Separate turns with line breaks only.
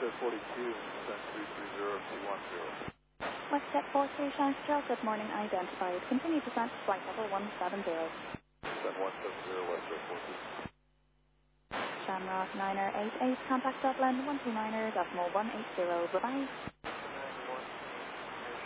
WestJet 42, descent 330, 210.
WestJet 42, Shanksville, good morning, identified. Continue descent, flight level 170.
Descent 170, WestJet 42.
Shamrock 9er 88, contact Dublin 129er.180, bye-bye.